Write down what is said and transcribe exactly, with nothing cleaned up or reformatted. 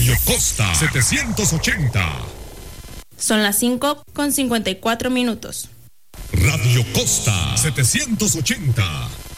Radio Costa setecientos ochenta. Son las cinco con cincuenta y cuatro minutos. Radio Costa setecientos ochenta.